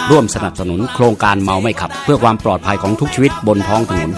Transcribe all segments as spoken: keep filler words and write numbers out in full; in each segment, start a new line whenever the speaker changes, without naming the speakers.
ร่วมสนับสนุนโครงการเมาไม่ขับเพื่อความปลอดภัยของทุกชีวิตบนท้องถนน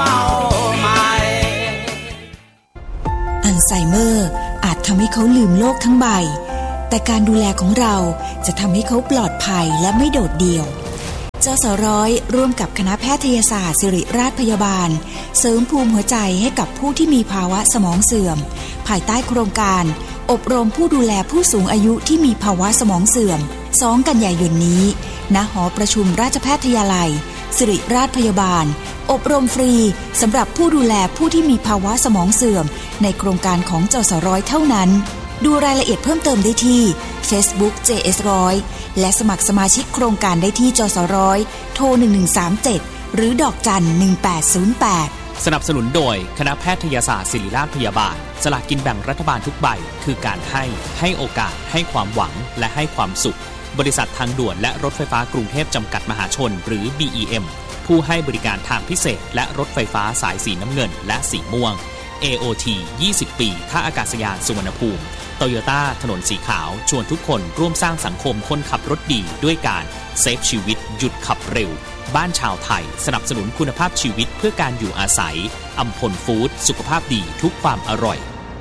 อัลไซเมอร์อาจทำให้เขาลืมโลกทั้งใบแต่การดูแลของเราจะทำให้เขาปลอดภัยและไม่โดดเดี่ยวจสร้อยร่วมกับคณะแพทยศาสตร์ศิริราชพยาบาลเสริมภูมิหัวใจให้กับผู้ที่มีภาวะสมองเสื่อมภายใต้โครงการอบรมผู้ดูแลผู้สูงอายุที่มีภาวะสมองเสื่อมสองกันยายนนี้ณหอประชุมราชแพทยาลัยศิริราชพยาบาลอบรมฟรีสำหรับผู้ดูแลผู้ที่มีภาวะสมองเสื่อมในโครงการของจสร้อยเท่านั้นดูรายละเอียดเพิ่มเติมได้ที่ Facebook เจ เอส หนึ่งร้อยและสมัครสมาชิกโครงการได้ที่จสร้อยโทรหนึ่งหนึ่งสามเจ็ดหรือดอกจันหนึ่งแปดศูนย์แปด
สนับสนุนโดยคณะแพทยศาสตร์ศิริราชพยาบาลสลากกินแบ่งรัฐบาลทุกใบคือการให้ให้โอกาสให้ความหวังและให้ความสุขบริษัททางด่วนและรถไฟฟ้ากรุงเทพจำกัดมหาชนหรือ บี อี เอ็ม ผู้ให้บริการทางพิเศษและรถไฟฟ้าสายสีน้ำเงินและสีม่วง เอ โอ ที ยี่สิบปีท่าอากาศยานสุวรรณภูมิโตโยต้าถนนสีขาวชวนทุกคนร่วมสร้างสังคมคนขับรถดีด้วยการเซฟชีวิตหยุดขับเร็วบ้านชาวไทยสนับสนุนคุณภาพชีวิตเพื่อการอยู่อาศัยอัมพลฟู้ดสุขภาพดีทุกความอร่อย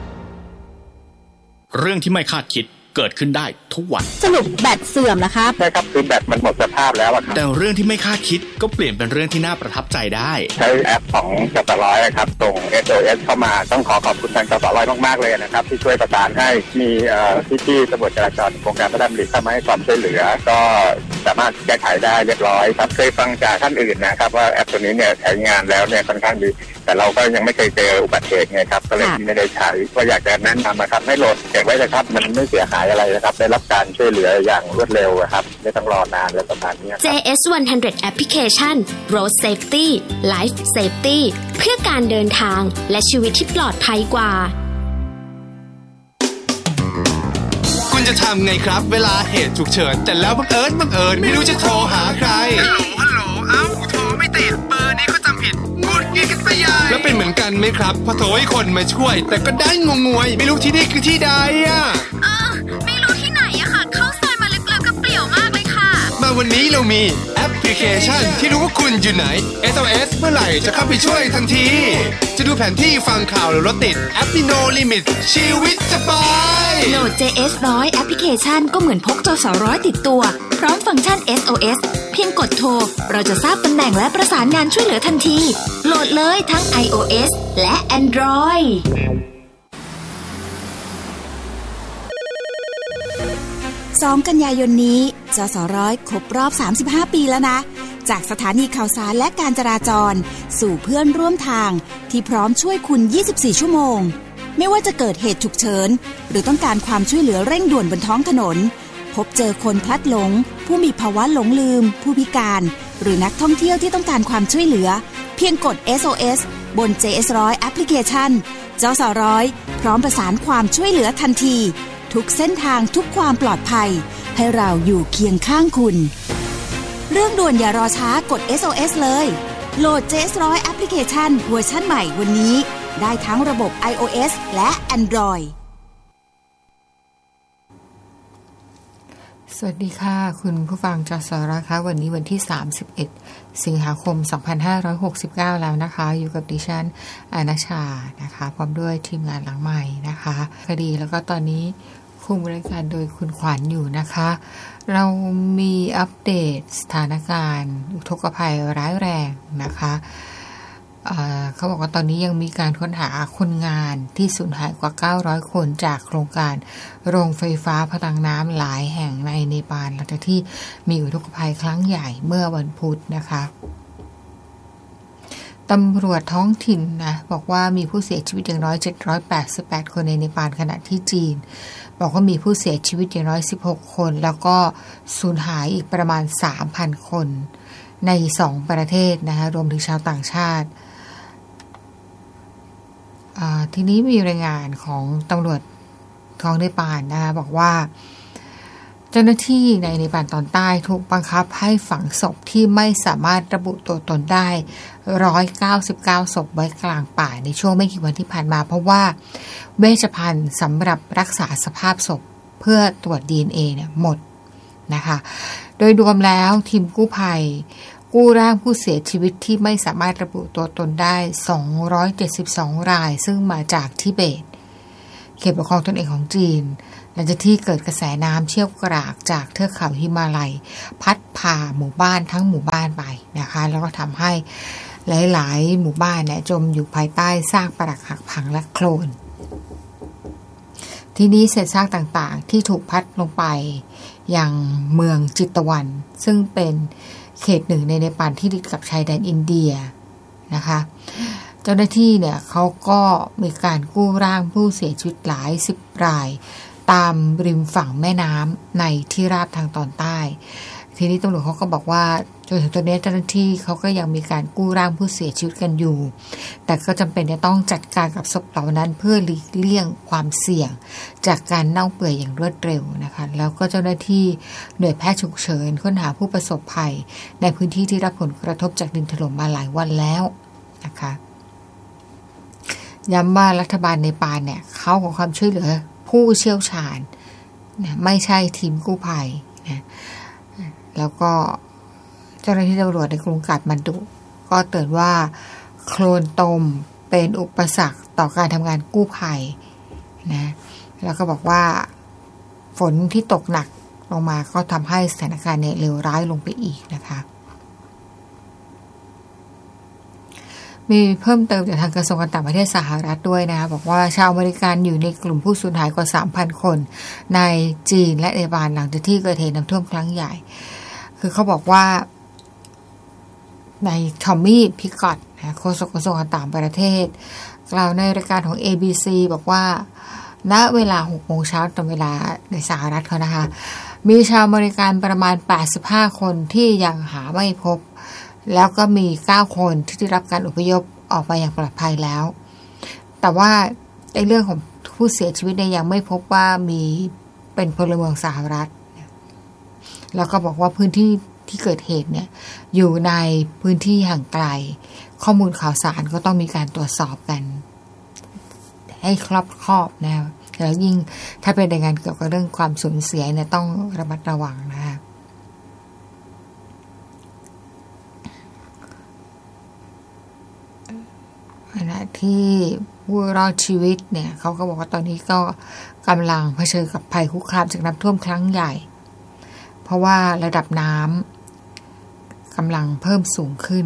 เรื่องที่ไม่คาดคิดเกิดขึ้นได้ทุกวัน
สรุปแบตเสื่อมนะคะ
ใช่ครับคือแบตมันหมดสภาพแล้วครับ
แต่เรื่องที่ไม่คาดคิดก็เปลี่ยนเป็นเรื่องที่น่าประทับใจได้
ใช้แอปของจสร้อยครับส่ง เอส โอ เอส เข้ามาต้องขอขอบคุณทางจสร้อยมากๆเลยนะครับที่ช่วยประสานให้มีพี่ๆตำรวจจราจรโครงการพระราชดำริเข้ามาให้ความช่วยเหลือก็สามารถแก้ไขได้เรียบร้อยครับเคยฟังจากท่านอื่นนะครับว่าแอปตัวนี้เนี่ยใช้งานแล้วเนี่ยค่อนข้างดีแต่เราก็ยังไม่เคยเจออุบัติเหตุไงครับก็เลยไม่ได้ใช้ก็อยากจะแนะนำนะครับให้โหลดเก็บไว้นะครับมันไม่เสียหายอะไรนะครับได้รับการช่วยเหลืออย่างรวดเร็วครับไม่ต้องรอนานและประมาณนี้
เจ เอส หนึ่งร้อย Application Road Safety Life Safety เพื่อการเดินทางและชีวิตที่ปลอดภัยกว่า
คุณจะทำไงครับเวลาเหตุฉุกเฉินแต่แล้วบังเอิญบังเอิญไม่รู้จะโทรหาใคร
ฮัลโหลฮัลโหลเอ้าโทรไม่ติดเบอร์นี้ก็จำผิดงุดหงิดกันไปใหญ่
แล้วเป็นเหมือนกันไหมครับพอโทรให้คนมาช่วยแต่ก็ได้งงวยไม่รู้ที่นี่คือที่ใดอ่ะ
เออไม่รู้ที่ไหนอะค่ะเข้าซอยมาลึกๆก็เปลี่ยวมากเลยค่ะ
มาวันนี้เรามีแอปพลิเคชันที่รู้ว่าคุณอยู่ไหน เอส โอ เอส เมื่อไหร่จะเข้าไปช่วยทันทีจะดูแผนที่ฟังข่าวหรือรถติดแอปที่ No Limit ชีวิตสบาย
โหลด เจ เอส หนึ่งร้อย แอปพลิเคชันก็เหมือนพกจสร้อยติดตัวพร้อมฟังก์ชัน เอส โอ เอส เพียงกดโทรเราจะทราบตำแหน่งและประสานงานช่วยเหลือทันทีโหลดเลยทั้ง iOS และ Android
สองกันยายนนี้จสร้อยครบรอบสามสิบห้าปีแล้วนะจากสถานีข่าวสารและการจราจรสู่เพื่อนร่วมทางที่พร้อมช่วยคุณยี่สิบสี่ชั่วโมงไม่ว่าจะเกิดเหตุฉุกเฉินหรือต้องการความช่วยเหลือเร่งด่วนบนท้องถนนพบเจอคนพลัดหลงผู้มีภาวะหลงลืมผู้พิการหรือนักท่องเที่ยวที่ต้องการความช่วยเหลือเพียงกด เอส โอ เอส บน เจ เอส หนึ่งร้อย แอปพลิเคชันจสร้อยพร้อมประสานความช่วยเหลือทันทีทุกเส้นทางทุกความปลอดภัยให้เราอยู่เคียงข้างคุณเรื่องด่วนอย่ารอช้ากด เอส โอ เอส เลยโหลด เจ เอส หนึ่งร้อย แอปพลิเคชันเวอร์ชันใหม่วันนี้ได้ทั้งระบบ iOS และ Android
สวัสดีค่ะคุณผู้ฟังจสร้อยค่ะวันนี้วันที่สามสิบเอ็ดสิงหาคมสองพันห้าร้อยหกสิบเก้าแล้วนะคะอยู่กับดิฉันอาณาชานะคะพร้อมด้วยทีมงานหลังใหม่นะคะคดีแล้วก็ตอนนี้คุมรายการโดยคุณขวัญอยู่นะคะเรามีอัปเดตสถานการณ์อุทกภัยร้ายแรงนะคะเอ่อเขาบอกว่าตอนนี้ยังมีการค้นหาคนงานที่สูญหายกว่าเก้าร้อยคนจากโครงการโรงไฟฟ้าพลังน้ำหลายแห่งในเนปาลหลังจากที่มีอุทกภัยครั้งใหญ่เมื่อวันพุธนะคะตำรวจท้องถิ่นนะบอกว่ามีผู้เสียชีวิตอย่างน้อยเจ็ดร้อยแปดสิบแปดคนในเนปาลขณะที่จีนบอกว่ามีผู้เสียชีวิตอย่างน้อยสิบหกคนแล้วก็สูญหายอีกประมาณ สามพัน คนในสองประเทศนะคะรวมถึงชาวต่างชาติทีนี้มีรายงานของตำรวจท้องเนปาลนะคะบอกว่าเจ้าหน้าที่ในเนปาลตอนใต้ถูกบังคับให้ฝังศพที่ไม่สามารถระบุตัวตนได้หนึ่งร้อยเก้าสิบเก้าศพไว้กลางป่าในช่วงไม่กี่วันที่ผ่านมาเพราะว่าเวชภัณฑ์สำหรับรักษาสภาพศพเพื่อตรวจ ดี เอ็น เอ เนี่ยหมดนะคะโดยรวมแล้วทีมกู้ภัยกู้ร่างผู้เสียชีวิตที่ไม่สามารถระบุตัวตนได้สองร้อยเจ็ดสิบสองรายซึ่งมาจากทิเบตเขตปกครองตนเองของจีนหลังจากที่เกิดกระแสน้ำเชี่ยวกรากจากเทือกเขาหิมาลัยพัดพาหมู่บ้านทั้งหมู่บ้านไปนะคะแล้วก็ทำให้หลายๆหมู่บ้านเนี่ยจมอยู่ภายใต้ซากปรักหักพังและโคลนที่นี้เศษซากต่างๆที่ถูกพัดลงไปยังเมืองจิตวันซึ่งเป็นเขตหนึ่งในเนปาลที่ติดกับชายแดนอินเดียนะคะเจ้าหน้าที่เนี่ยเขาก็มีการกู้ร่างผู้เสียชีวิตหลายสิบรายตามริมฝั่งแม่น้ำในที่ราบทางตอนใต้ทีนี้ตำรวจเขาก็บอกว่าจนถึงตอนนี้เจ้าหน้าที่เขาก็ยังมีการกู้ร่างผู้เสียชีวิตกันอยู่แต่ก็จำเป็นจะต้องจัดการกับศพเหล่านั้นเพื่อหลีกเลี่ยงความเสี่ยงจากการเน่าเปื่อยอย่างรวดเร็วนะคะแล้วก็เจ้าหน้าที่หน่วยแพทย์ฉุกเฉินค้นหาผู้ประสบภัยในพื้นที่ที่รับผลกระทบจากดินถล่มมาหลายวันแล้วนะคะย้ำว่ารัฐบาลเนปาลเนี่ยเขาขอความช่วยเหลือผู้เชี่ยวชาญนะไม่ใช่ทีมกู้ภัยนะแล้วก็เจ้าหน้าที่ตำรวจในกรุงกาฐมาดุก็เตือนว่าโคลนตมเป็นอุปสรรคต่อการทำงานกู้ภัยนะแล้วก็บอกว่าฝนที่ตกหนักลงมาก็ทำให้สถานการณ์เนี่ยเลวร้ายลงไปอีกนะคะมีเพิ่มเติมจากทางกระทรวงการต่างประเทศสหรัฐด้วยนะคะบอกว่าชาวอเมริกันอยู่ในกลุ่มผู้สูญหายกว่า สามพัน คนในจีนและเนปาลหลังจากที่เกิดเหตุน้ำท่วมครั้งใหญ่คือเขาบอกว่าในทอมมี่พิกอตโฆษกกระทรวงการต่างประเทศกล่าวในรายการของ เอ บี ซี บอกว่าณเวลา หกโมงเช้าตามเวลาในสหรัฐเขานะคะมีชาวอเมริกันประมาณแปดสิบห้าคนที่ยังหาไม่พบแล้วก็มีเก้าคนที่ได้รับการอพยพออกไปอย่างปลอดภัยแล้วแต่ว่าในเรื่องของผู้เสียชีวิตเนี่ยยังไม่พบว่ามีเป็นพลเมืองสหรัฐแล้วก็บอกว่าพื้นที่ที่เกิดเหตุเนี่ยอยู่ในพื้นที่ห่างไกลข้อมูลข่าวสารก็ต้องมีการตรวจสอบกันให้ครอบครอบนะแล้วยิ่งถ้าเป็นรายงานเกี่ยวกับเรื่องความสูญเสียเนี่ยต้องระมัดระวังนะคะขณะที่ผู้รอดชีวิตเนี่ยเขาก็บอกว่าตอนนี้ก็กำลังเผชิญกับภัยคุกคามจากน้ำท่วมครั้งใหญ่เพราะว่าระดับน้ำกำลังเพิ่มสูงขึ้น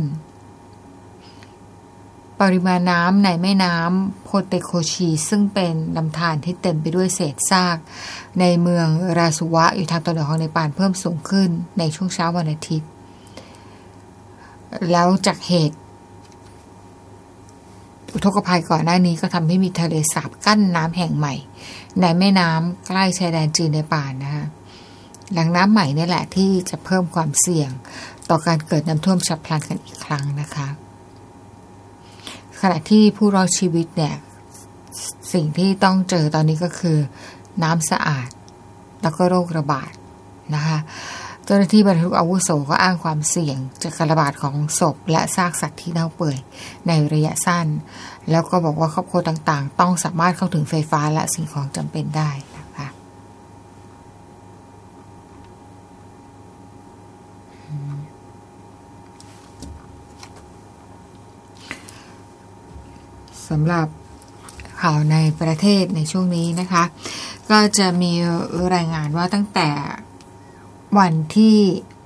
ปริมาณน้ำในแม่น้ำโพเตโคชีซึ่งเป็นลำธารที่เต็มไปด้วยเศษซากในเมืองราสุวะอยู่ทางตะวันออกของเนปาลเพิ่มสูงขึ้นในช่วงเช้าวันอาทิตย์แล้วจากเหตุอุทกภัยก่อนหน้านี้ก็ทำให้มีทะเลสาบกั้นน้ำแห่งใหม่ในแม่น้ำใกล้ชายแดนจีนเนปาลนะคะแหล่งน้ำใหม่นี่แหละที่จะเพิ่มความเสี่ยงต่อการเกิดน้ำท่วมฉับพลันกันอีกครั้งนะคะขณะที่ผู้รอดชีวิตเนี่ยสิ่งที่ต้องเจอตอนนี้ก็คือน้ำสะอาดแล้วก็โรคระบาดนะคะเจ้าหน้าที่บรรทุกอาวุโสก็อ้างความเสี่ยงจากการระบาดของศพและซากสัตว์ที่เน่าเปื่อยในระยะสั้นแล้วก็บอกว่าครอบครัวต่างๆต้องสามารถเข้าถึงไฟฟ้าและสิ่งของจำเป็นได้นะคะสำหรับข่าวในประเทศในช่วงนี้นะคะก็จะมีรายงานว่าตั้งแต่วันที่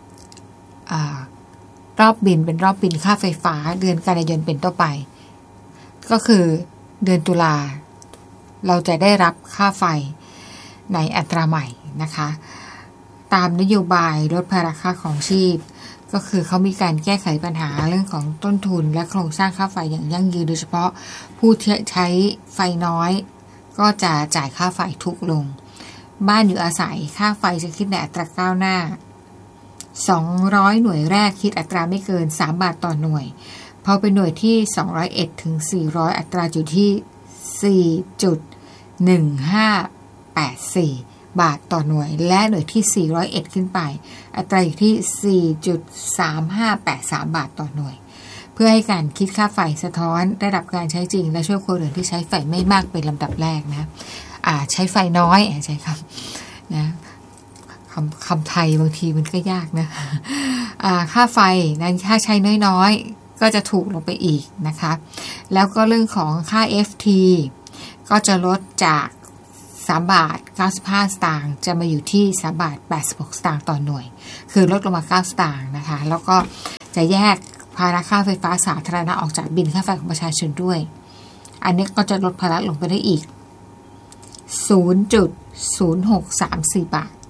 รอบบินเป็นรอบบินค่าไฟฟ้าเดือนกันยายนเป็นต้นไปก็คือเดือนตุลาเราจะได้รับค่าไฟในอัตราใหม่นะคะตามนโยบายลดภาระค่าของชีพก็คือเขามีการแก้ไขปัญหาเรื่องของต้นทุนและโครงสร้างค่าไฟอย่างยั่งยืนโดยเฉพาะผู้ที่ใช้ไฟน้อยก็จะจ่ายค่าไฟถูกลงบ้านอยู่อาศัยค่าไฟจะคิดในอัตราก้าวหน้าสองร้อยหน่วยแรกคิดอัตราไม่เกินสามบาทต่อหน่วยพอเป็นหน่วยที่สองร้อยเอ็ดถึงสี่ร้อยอัตราอยู่ที่ สี่จุดหนึ่งห้าแปดสี่ บาทต่อหน่วยและหน่วยที่สี่ร้อยเอ็ดขึ้นไปอัตราอยู่ที่ สี่จุดสามห้าแปดสาม บาทต่อหน่วยเพื่อให้การคิดค่าไฟสะท้อนระดับการใช้จริงและช่วยครัวเรือนที่ใช้ไฟไม่มากเป็นลำดับแรกนะอ่าใช้ไฟน้อยใช่ครับนะเขาำคำไทยบางทีมันก็ยากนะค่าไฟนะค่าใช้น้อยๆก็จะถูกลงไปอีกนะคะแล้วก็เรื่องของค่า เอฟ ที ก็จะลดจากสามบาทเก้าสิบห้าสตางค์จะมาอยู่ที่สามบาทแปดสิบหกสตางค์ต่อหน่วยคือลดลงมาเก้าสตางค์นะคะแล้วก็จะแยกภาระค่าไฟฟ้าสาธารณะออกจากบิลค่าไฟของประชาชนด้วยอันนี้ก็จะลดภาระลงไปได้อีก ศูนย์จุดศูนย์หกสามสี่ บาท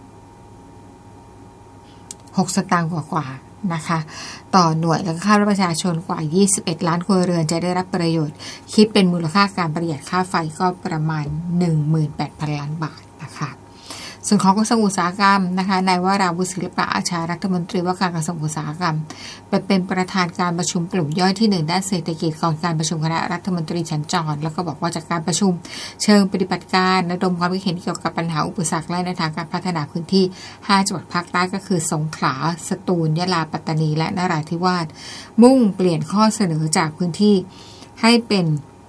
หกสตางค์กว่าๆนะคะต่อหน่วยแล้วก็คาดว่าประชาชนกว่ายี่สิบเอ็ดล้านครัวเรือนจะได้รับประโยชน์คิดเป็นมูลค่าการประหยัดค่าไฟก็ประมาณ หนึ่งหมื่นแปดพัน ล้านบาทนะคะส่วนของกระทรวงอุตสาหกรรมนะคะนายวราวุฒิศิลปะอาชารัฐมนตรีว่าการกระทรวงอุตสาหกรรมเป็นประธานการประชุมกลุ่มย่อยที่หนึ่งด้านเศรษฐกิจก่อนการประชุมคณะรัฐมนตรีสัญจรแล้วก็บอกว่าจากการประชุมเชิงปฏิบัติการระดมความคิดเห็นเกี่ยวกับปัญหาอุปสรรคและในทางการพัฒนาพื้นที่ห้าจังหวัดภาคใต้ก็คือสงขลาสตูลยะลาปัตตานีและนราธิวาสมุ่งเปลี่ยนข้อเสนอจากพื้นที่ให้เป็น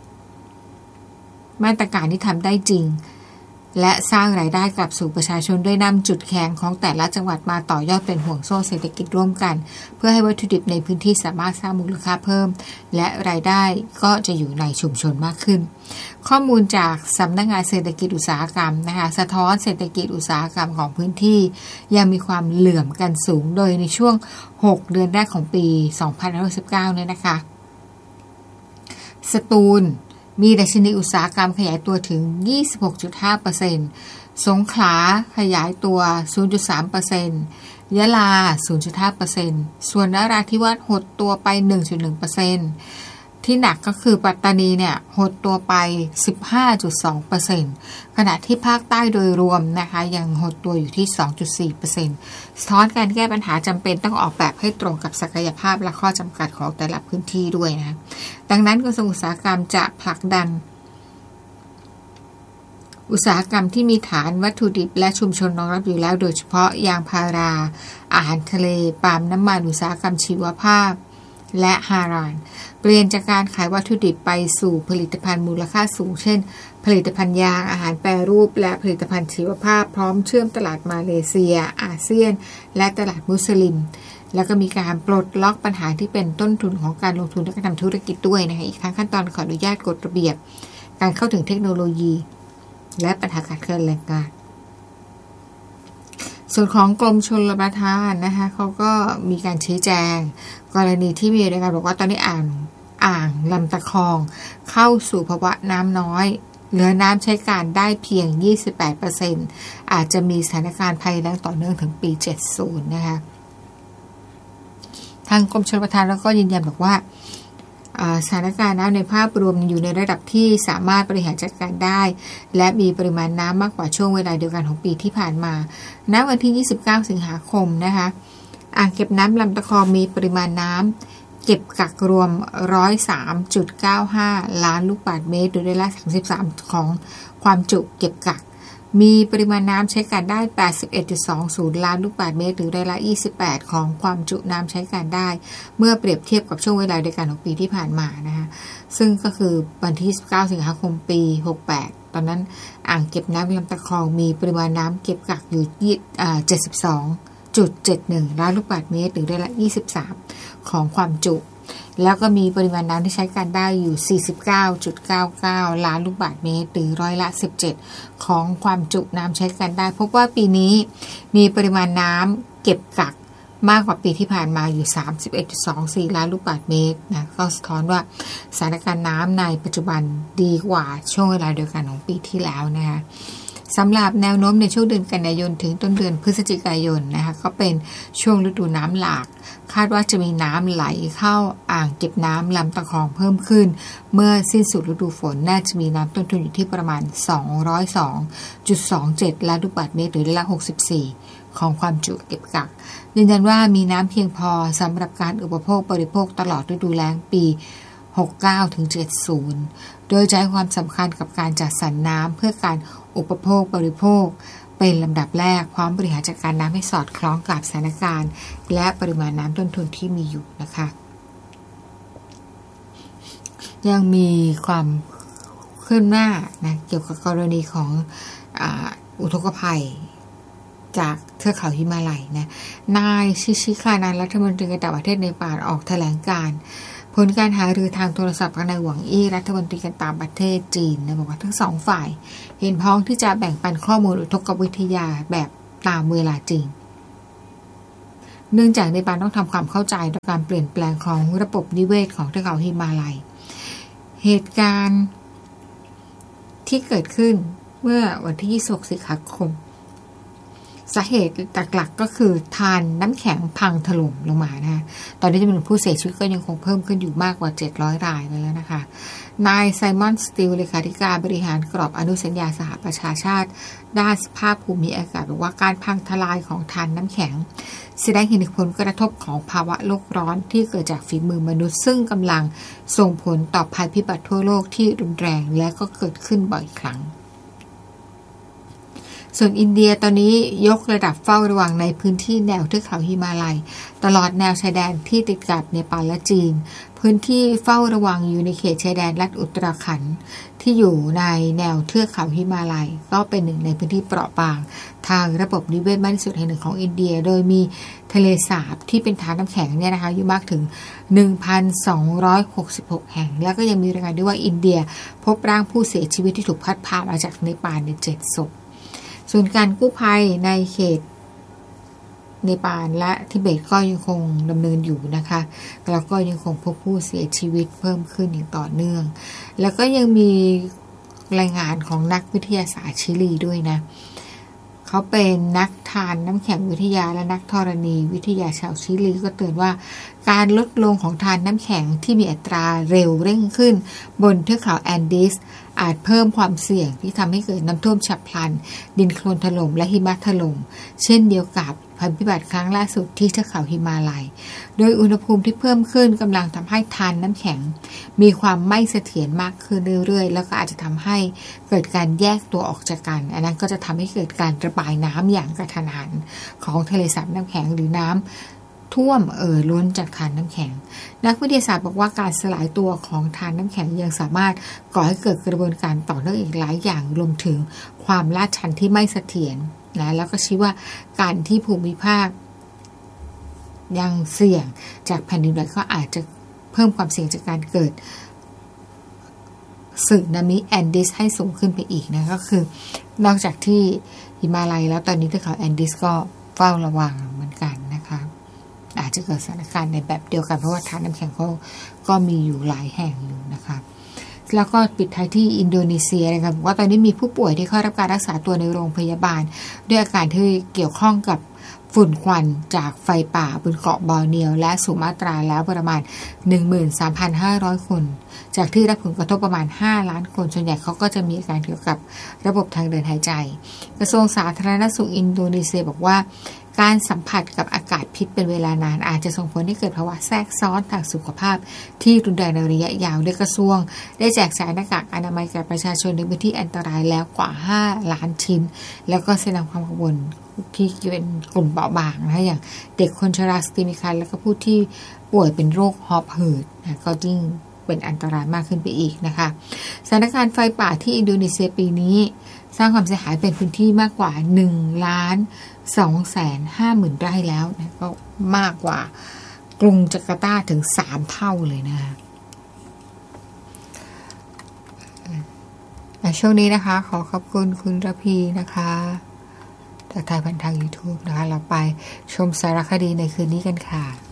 มาตรการที่ทำได้จริงและสร้างรายได้กลับสู่ประชาชนด้วยนำจุดแข็งของแต่ละจังหวัดมาต่อยอดเป็นห่วงโซ่เศรษฐกิจร่วมกันเพื่อให้วัตถุดิบในพื้นที่สามารถสร้างมูลค่าเพิ่มและรายได้ก็จะอยู่ในชุมชนมากขึ้นข้อมูลจากสำนักงานเศรษฐกิจอุตสาหกรรมนะคะสะท้อนเศรษฐกิจอุตสาหกรรมของพื้นที่ยังมีความเหลื่อมกันสูงโดยในช่วงหกเดือนแรกของปีสองพันห้าร้อยสิบเก้าเนี่ยนะคะสตูลมีดัชนีอุตสาหกรรมขยายตัวถึง ยี่สิบหกจุดห้าเปอร์เซ็นต์ สงขลาขยายตัว ศูนย์จุดสามเปอร์เซ็นต์ ยะลา ศูนย์จุดห้าเปอร์เซ็นต์ ส่วนนราธิวาสหดตัวไป หนึ่งจุดหนึ่งเปอร์เซ็นต์ ที่หนักก็คือปัตตานีเนี่ยหดตัวไป สิบห้าจุดสองเปอร์เซ็นต์ ขณะที่ภาคใต้โดยรวมนะคะยังหดตัวอยู่ที่ สองจุดสี่เปอร์เซ็นต์ สะท้อนการแก้ปัญหาจำเป็นต้องออกแบบให้ตรงกับศักยภาพและข้อจำกัดของแต่ละพื้นที่ด้วยนะดังนั้นกระทรวงอุตสาหกรรมจะผลักดันอุตสาหกรรมที่มีฐานวัตถุดิบและชุมชนรองรับอยู่แล้วโดยเฉพาะยางพาราอาหารทะเลปาล์มน้ำมันอุตสาหกรรมชีวภาพและฮารานเปลี่ยนจากการขายวัตถุดิบไปสู่ผลิตภัณฑ์มูลค่าสูงเช่นผลิตภัณฑ์ยางอาหารแปรรูปและผลิตภัณฑ์ชีวภาพพร้อมเชื่อมตลาดมาเลเซียอาเซียนและตลาดมุสลิมแล้วก็มีการปลดล็อกปัญหาที่เป็นต้นทุนของการลงทุนและการทำธุรกิจด้วยนะคะอีกทั้งขั้นตอนขออนุญาตกฎระเบียบการเข้าถึงเทคโนโลยีและปัญหาการเคลื่อนแรงงานส่วนของกรมชลประทานนะคะเขาก็มีการชี้แจงกรณีที่มีรายงานบอกว่าตอนนี้อ่างอ่างลำตะคองเข้าสู่ภาวะน้ำน้อยเหลือน้ำใช้การได้เพียง ยี่สิบแปดเปอร์เซ็นต์ อาจจะมีสถานการณ์ภัยแล้งต่อเนื่องถึงปีเจ็ดสิบนะคะทางกรมชลประทานแล้วก็ยืนยันบอกว่าสถานการณ์น้ำในภาพรวมอยู่ในระดับที่สามารถบริหารจัดการได้และมีปริมาณน้ำมากกว่าช่วงเวลาเดียวกันของปีที่ผ่านมาณวันที่ยี่สิบเก้าสิงหาคมนะคะอ่างเก็บน้ำลำตะคองมีปริมาณน้ำเก็บกักรวม หนึ่งร้อยสามจุดเก้าห้า ล้านลูกบาศก์เมตรโดยร้อยละสามสิบสามของความจุเก็บกักมีปริมาณน้ำใช้การได้ แปดสิบเอ็ดจุดสองศูนย์ ล้านลูกบาศก์เมตรหรือร้อยละยี่สิบแปดของความจุน้ำใช้การได้เมื่อเปรียบเทียบกับช่วงเวลาเดียวกันของปีที่ผ่านมานะคะซึ่งก็คือวันที่สิบเก้าสิงหาคมปีหกสิบแปดตอนนั้นอ่างเก็บน้ำลำตะคองมีปริมาณน้ำเก็บกักอยู่เจ็ดสิบสองจุดเจ็ดหนึ่ง ล้านลูกบาศก์เมตรหรือร้อยละยี่สิบสามของความจุแล้วก็มีปริมาณน้ำที่ใช้การได้อยู่ สี่สิบเก้าจุดเก้าเก้า ล้านลูกบาศก์เมตรหรือร้อยละสิบเจ็ดของความจุน้ำใช้การได้พบว่าปีนี้มีปริมาณน้ำเก็บกักมากกว่าปีที่ผ่านมาอยู่ สามสิบเอ็ดจุดสองสี่ ล้านลูกบาศก์เมตรนะก็สะท้อนว่าสถานการณ์น้ำในปัจจุบันดีกว่าช่วงเวลาเดียวกันของปีที่แล้วนะคะสำหรับแนวโน้มในช่วงเดือนกันยายนถึงต้นเดือนพฤศจิกายนนะคะก็เป็นช่วงฤดูน้ำหลากคาดว่าจะมีน้ำไหลเข้าอ่างเก็บน้ำลำตะคองเพิ่มขึ้นเมื่อสิ้นสุดฤดูฝนน่าจะมีน้ำต้นทุนอยู่ที่ประมาณ สองร้อยสองจุดสองเจ็ด ล้านลูกบาศก์เมตรหรือร้อยละหกสิบสี่ของความจุเก็บกักยืนยันว่ามีน้ำเพียงพอสำหรับการอุปโภคบริโภคตลอดฤดูแล้งปีหกสิบเก้าถึงเจ็ดสิบโดยใช้ความสำคัญกับการจัดสรรน้ำเพื่อการอุปโภคบริโภคเป็นลำดับแรกพร้อมบริหารจัดการน้ำให้สอดคล้องกับสถานการณ์และปริมาณน้ำต้นทุนที่มีอยู่นะคะยังมีความขึ้นหน้านะเกี่ยวกับกรณีของอ่าอุทกภัยจากเทือกเขาหิมาลัยนะนายชิชิคานันรัฐมนตรีการต่างประเทศเนปาลออกแถลงการผลการหารือทางโทรศัพท์กับนายหวังอี้รัฐมนตรีการต่างประเทศจีนนะบอกว่าทั้งสองฝ่ายเห็นพ้องที่จะแบ่งปันข้อมูลอุทกวิทยาแบบตามเวลาจริงเนื่องจากเนปาลต้องทำความเข้าใจต่อการเปลี่ยนแปลงของระบบนิเวศของเทือกเขาหิมาลัยเหตุการณ์ที่เกิดขึ้นเมื่อวันที่ยี่สิบหกสิงหาคมสาเหตุหลักๆก็คือทานน้ำแข็งพังถล่มลงมานะตอนนี้จำนวนผู้เสียชีวิตก็ยังคงเพิ่มขึ้นอยู่มากกว่าเจ็ดร้อยรายแล้วนะคะนายไซมอนสตีลเลขาธิการบริหารกรอบอนุสัญญาสหประชาชาติด้านสภาพภูมิอากาศบอกว่าการพังทลายของทานน้ำแข็งแสดงเห็นผลกระทบของภาวะโลกร้อนที่เกิดจากฝีมือมนุษย์ซึ่งกำลังส่งผลต่อภัยพิบัติทั่วโลกที่รุนแรงและก็เกิดขึ้นบ่อยครั้งส่วนอินเดียตอนนี้ยกระดับเฝ้าระวังในพื้นที่แนวเทือกเขาหิมาลัยตลอดแนวชายแดนที่ติดกับเนปาลและจีนพื้นที่เฝ้าระวังอยู่ในเขตชายแดนรัฐอุตราขันธ์ที่อยู่ในแนวเทือกเขาหิมาลัยก็เป็นหนึ่งในพื้นที่เปราะบางทางระบบนิเวศมากที่สุดแห่งหนึ่งของอินเดียโดยมีทะเลสาบที่เป็นฐานน้ำแข็งเนี่ยนะคะอยู่มากถึง หนึ่งพันสองร้อยหกสิบหก แห่งแล้วก็ยังมีรายงานด้วยว่าอินเดียพบร่างผู้เสียชีวิตที่ถูกพัดพามาจากเนปาลในเจ็ดศพส่วนการกู้ภัยในเขตเนปาลและทิเบตก็ยังคงดำเนินอยู่นะคะแล้วก็ยังคงพบผู้เสียชีวิตเพิ่มขึ้นอย่างต่อเนื่องแล้วก็ยังมีรายงานของนักวิทยาศาสตร์ชิลีด้วยนะเขาเป็นนักทานน้ำแข็งวิทยาและนักธรณีวิทยาชาวชิลีก็เตือนว่าการลดลงของทานน้ำแข็งที่มีอัตราเร็วเร่งขึ้นบนเทือกเขาแอนดีสอาจเพิ่มความเสี่ยงที่ทำให้เกิดน้ำท่วมฉับพลันดินโคลนถล่มและหิมะถล่มเช่นเดียวกับภัยพิบัติครั้งล่าสุดที่เทือกเขาหิมาลัยโดยอุณหภูมิที่เพิ่มขึ้นกำลังทำให้ทานน้ำแข็งมีความไม่เสถียรมากขึ้นเรื่อยๆแล้วก็อาจจะทำให้เกิดการแยกตัวออกจากกันอันนั้นก็จะทำให้เกิดการระบายน้ำอย่างกระทันหันของทะเลสาบน้ำแข็งหรือน้ำท่วมเอ่อล้นจากทานน้ำแข็งนักวิทยาศาสตร์บอกว่าการสลายตัวของทานน้ำแข็งยังสามารถก่อให้เกิดกระบวนการต่อเนื่องอีกหลายอย่างรวมถึงความลาดชันที่ไม่เสถียรนะแล้วก็ชี้ว่าการที่ภูมิภาคยังเสี่ยงจากแผ่นดินไหวก็อาจจะเพิ่มความเสี่ยงจากการเกิดสึนามิแอนดีสให้สูงขึ้นไปอีกนะก็คือนอกจากที่หิมาลัยแล้วตอนนี้ที่เขาแอนดีสก็เฝ้าระวังเหมือนกันนะคะอาจจะเกิดสถานการณ์ในแบบเดียวกันเพราะว่าทานน้ำแข็งเขาก็มีอยู่หลายแห่งอยู่นะคะแล้วก็ปิดท้ายที่อินโดนีเซียนะคะบอกว่าตอนนี้มีผู้ป่วยที่เข้ารับการรักษาตัวในโรงพยาบาลด้วยอาการที่เกี่ยวข้องกับฝุ่นควันจากไฟป่าบนเกาะบอร์เนียวและสุมาตราแล้วประมาณ หนึ่งหมื่นสามพันห้าร้อย คนจากที่รับผลกระทบประมาณห้าล้านคนส่วนใหญ่เขาก็จะมีอาการเกี่ยวกับระบบทางเดินหายใจกระทรวงสาธารณสุขอินโดนีเซียบอกว่าการสัมผัสกับอากาศพิษเป็นเวลานานอาจจะส่งผลให้เกิดภาวะแทรกซ้อนทางสุขภาพที่รุนแรงในระยะยาวโดยกระทรวงได้แจกจ่ายหน้ากากอนามัยแก่ประชาชนในพื้นที่อันตรายแล้วกว่าห้าล้านชิ้นแล้วก็แสดงความกังวลที่เป็นกลุ่มเบาบางนะคะอย่างเด็กคนชราสตรีมีครรภ์แล้วก็ผู้ที่ป่วยเป็นโรคหอบหืดนะก็ยิ่งเป็นอันตรายมากขึ้นไปอีกนะคะสถานการณ์ไฟป่าที่อินโดนีเซียปีนี้สร้างความเสียหายเป็นพื้นที่มากกว่าหนึ่งล้านสองแสนห้าหมื่นไร่แล้วนะก็มากกว่ากรุงจาการ์ตาถึงสามเท่าเลยนะคะในช่วงนี้นะคะขอขอบคุณคุณระพีนะคะจากไทยพันทาง YouTube นะคะเราไปชมสารคดีในคืนนี้กันค่ะ